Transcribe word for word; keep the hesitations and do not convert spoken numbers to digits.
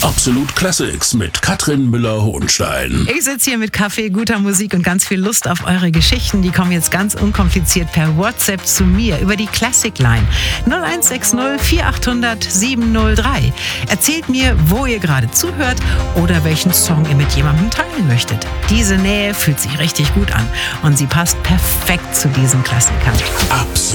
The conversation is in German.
Absolut Classics mit Katrin Müller-Hohenstein. Ich sitze hier mit Kaffee, guter Musik und ganz viel Lust auf eure Geschichten. Die kommen jetzt ganz unkompliziert per WhatsApp zu mir über die Classic Line null eins sechs null vier acht null null sieben null drei. Erzählt mir, wo ihr gerade zuhört oder welchen Song ihr mit jemandem teilen möchtet. Diese Nähe fühlt sich richtig gut an und sie passt perfekt zu diesen Klassikern. Absolut.